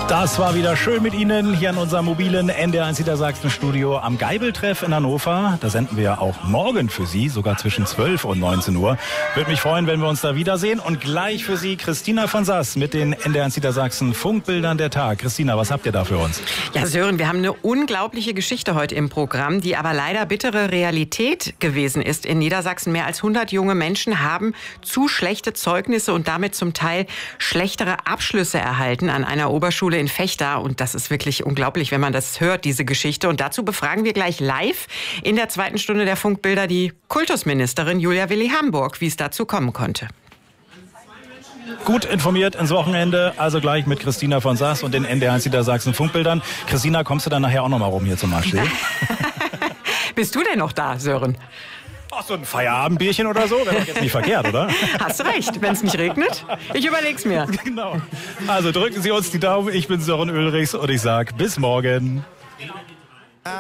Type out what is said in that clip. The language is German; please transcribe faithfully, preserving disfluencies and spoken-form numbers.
Das war wieder schön mit Ihnen hier an unserem mobilen N D R eins Niedersachsen-Studio am Geibeltreff in Hannover. Da senden wir auch morgen für Sie, sogar zwischen zwölf und neunzehn Uhr. Würde mich freuen, wenn wir uns da wiedersehen. Und gleich für Sie Christina von Sass mit den N D R eins Niedersachsen Funkbildern der Tag. Christina, was habt ihr da für uns? Ja, Sören, wir haben eine unglaubliche Geschichte heute im Programm, die aber leider bittere Realität gewesen ist in Niedersachsen. Mehr als hundert junge Menschen haben zu schlechte Zeugnisse und damit zum Teil schlechtere Abschlüsse erhalten an einer Oberschule in Vechta. Und das ist wirklich unglaublich, wenn man das hört, diese Geschichte. Und dazu befragen wir gleich live in der zweiten Stunde der Funkbilder die Kultusministerin Julia Willi-Hamburg, wie es dazu kommen konnte. Gut informiert ins Wochenende, also gleich mit Christina von Sass und den N D R eins Niedersachsen Funkbildern. Christina, kommst du dann nachher auch noch mal rum hier zum Marschsee? Bist du denn noch da, Sören? Ach, so ein Feierabendbierchen oder so, wäre doch jetzt nicht verkehrt, oder? Hast du recht, wenn es nicht regnet. Ich überleg's mir. Genau. Also drücken Sie uns die Daumen. Ich bin Sören Ulrichs und ich sag bis morgen.